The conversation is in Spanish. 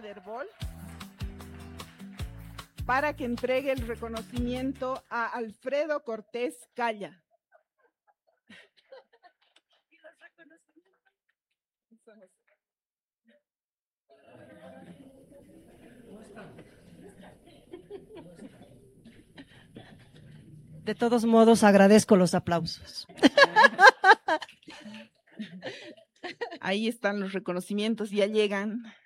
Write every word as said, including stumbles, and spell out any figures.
Paderborn para que entregue el reconocimiento a Alfredo Cortés Calla. De todos modos, agradezco los aplausos. Ahí están los reconocimientos, ya llegan.